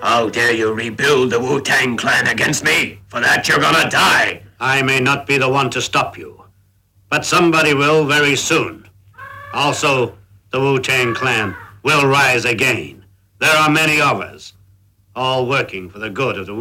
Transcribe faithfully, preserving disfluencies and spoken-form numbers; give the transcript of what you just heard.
How dare you rebuild the Wu-Tang Clan against me? For that you're gonna die. I may not be the one to stop you, but somebody will very soon. Also, the Wu-Tang Clan will rise again. There are many of us, all working for the good of the